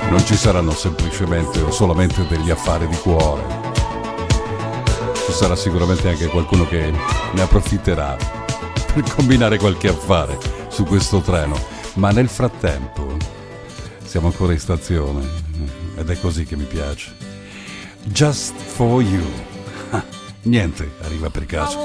non ci saranno semplicemente o solamente degli affari di cuore. Ci sarà sicuramente anche qualcuno che ne approfitterà per combinare qualche affare su questo treno. Ma nel frattempo siamo ancora in stazione ed è così che mi piace. Just for you. Niente arriva per caso.